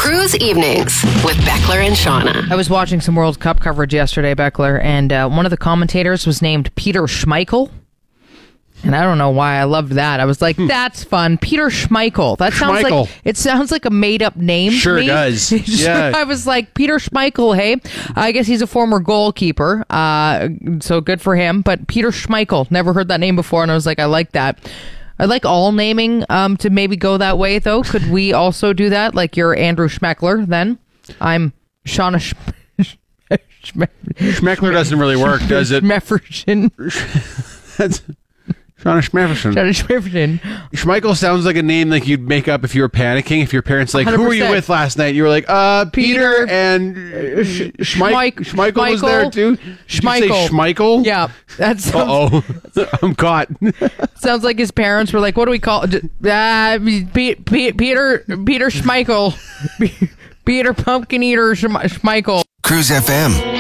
Cruise Evenings with Beckler and Shauna. I was watching some World Cup coverage yesterday, Beckler, and one of the commentators was named Peter Schmeichel. And I don't know why I loved that. I was like, that's fun. Peter Schmeichel. That sounds like a made-up name. Sure to me. does. Yeah. I was like, Peter Schmeichel, hey. I guess he's a former goalkeeper, so good for him. But Peter Schmeichel, never heard that name before, and I was like, I like that. I like all naming to maybe go that way, though. Could we also do that? Like you're Andrew Schmeckler, then? I'm Shauna Schmeckler doesn't really work, does it? Schmefferson. That's Shauna Schmefferson. Shauna Schmefferson. Schmeichel sounds like a name like you'd make up if you were panicking. If your parents like, 100%. Who were you with last night? You were like, Peter and Schmeichel was there too. Schmeichel. Did you say Schmeichel? Yeah, that's. I'm caught. Sounds like his parents were like, "What do we call Peter Schmeichel, Peter Pumpkin Eater Schmeichel." Cruise FM.